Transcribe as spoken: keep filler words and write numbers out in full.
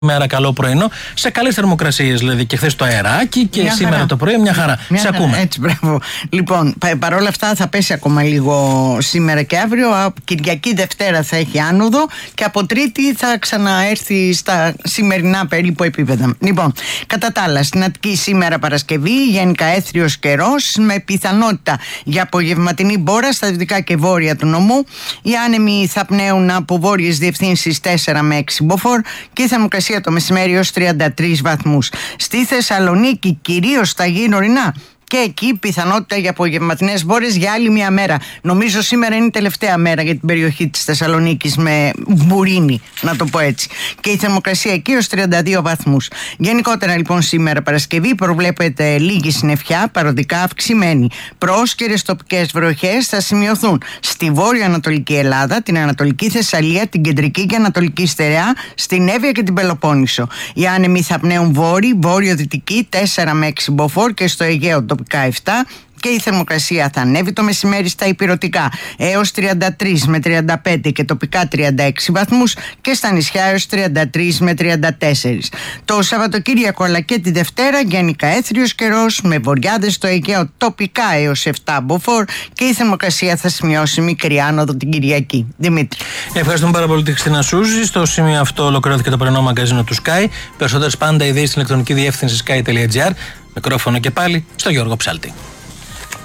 Μέρα καλό πρωινό, σε καλές θερμοκρασίες δηλαδή και χθες το αεράκι και Μια σήμερα χαρά. το πρωί μια χαρά. Μια Σε χαρά. ακούμε. Έτσι, μπράβο. Λοιπόν, πα, παρόλα αυτά θα πέσει ακόμα λίγο σήμερα και αύριο. Κυριακή Δευτέρα θα έχει άνοδο και από Τρίτη θα ξαναέρθει στα σημερινά περίπου επίπεδα. Λοιπόν, κατά τα άλλα, στην Αττική σήμερα Παρασκευή, γενικά έθριος καιρός με πιθανότητα για απογευματινή μπόρα στα δυτικά και βόρεια του νομού. Οι άνεμοι θα πνέουν από βόρειες διευθύνσεις τέσσερα με έξι μποφόρ και η θερμοκρασία το μεσημέρι ως τριάντα τρεις βαθμούς. Στη Θεσσαλονίκη, κυρίως στα γύρω ορεινά, και εκεί πιθανότητα για απογευματινές μπόρες για άλλη μια μέρα. Νομίζω σήμερα είναι η τελευταία μέρα για την περιοχή της Θεσσαλονίκης με μπουρίνι, να το πω έτσι. Και η θερμοκρασία εκεί ως τριάντα δύο βαθμούς. Γενικότερα λοιπόν σήμερα Παρασκευή προβλέπεται λίγη συννεφιά, παροδικά αυξημένη. Πρόσκαιρες τοπικές βροχές θα σημειωθούν στη βόρειο-ανατολική Ελλάδα, την Ανατολική Θεσσαλία, την Κεντρική και Ανατολική Στερεά, στην Εύβοια και την Πελοπόννησο. Οι άνεμοι θα πνέουν βόρειο, βόρειο-δυτική τέσσερα με έξι μποφόρ και στο Αιγαίο τοπικά επτά. Και η θερμοκρασία θα ανέβει το μεσημέρι στα ηπειρωτικά έως τριάντα τρεις με τριάντα πέντε και τοπικά τριάντα έξι βαθμούς και στα νησιά έως τριάντα τρεις με τριάντα τέσσερα. Το Σαββατοκύριακο αλλά και τη Δευτέρα γενικά έθριος καιρός με βοριάδες στο Αιγαίο τοπικά έως επτά μποφόρ και η θερμοκρασία θα σημειώσει μικρή άνοδο την Κυριακή. Δημήτρη. Ευχαριστούμε πάρα πολύ τη Χριστίνα Σούζη. Στο σημείο αυτό ολοκληρώθηκε το πρωινό μαγκαζίνο του Sky. Περισσότερες πάντα ιδέες στην ηλεκτρονική διεύθυνση sky τελεία gr. Μικρόφωνο και πάλι στο Γιώργο Ψάλτη.